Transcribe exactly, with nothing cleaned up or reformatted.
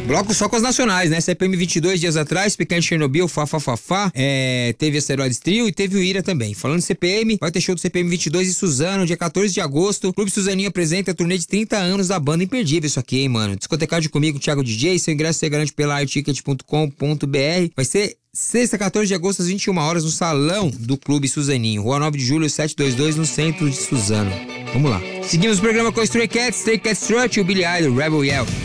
Bloco só com as nacionais, né? C P M vinte e dois dias atrás, Pequeno Chernobyl, Fá, Fá, Fá, Fá. É, teve Asteroides Trio e teve o Ira também. Falando de C P M, vai ter show do C P M vinte e dois em Suzano, dia quatorze de agosto. Clube Suzaninho apresenta a turnê de trinta anos da banda. Imperdível isso aqui, hein, mano? Discotecádio comigo, Thiago D J. Seu ingresso você garante pela airticket ponto com ponto b r. Vai ser sexta, quatorze de agosto, às vinte e uma horas, no salão do Clube Suzaninho. Rua nove de julho, setecentos e vinte e dois, no centro de Suzano. Vamos lá. Seguimos o programa com o Stray Cats, Stray Cats Strut e o Billy Idol, Rebel Yell.